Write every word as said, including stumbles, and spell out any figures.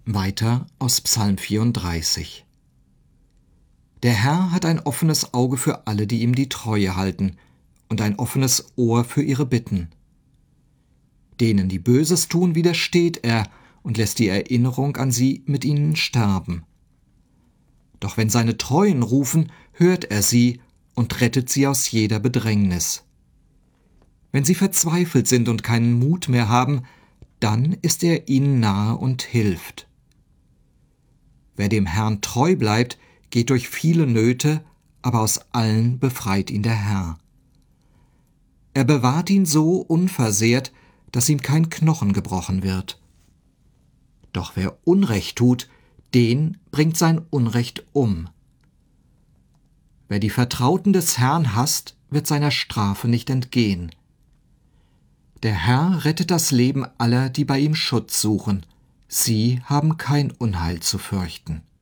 Weiter aus Psalm vierunddreißig. Der Herr hat ein offenes Auge für alle, die ihm die Treue halten, und ein offenes Ohr für ihre Bitten. Denen, die Böses tun, widersteht er und lässt die Erinnerung an sie mit ihnen sterben. Doch wenn seine Treuen rufen, hört er sie und rettet sie aus jeder Bedrängnis. Wenn sie verzweifelt sind und keinen Mut mehr haben, dann ist er ihnen nahe und hilft. Wer dem Herrn treu bleibt, geht durch viele Nöte, aber aus allen befreit ihn der Herr. Er bewahrt ihn so unversehrt, dass ihm kein Knochen gebrochen wird. Doch wer Unrecht tut, den bringt sein Unrecht um. Wer die Vertrauten des Herrn hasst, wird seiner Strafe nicht entgehen. Der Herr rettet das Leben aller, die bei ihm Schutz suchen. Sie haben kein Unheil zu fürchten.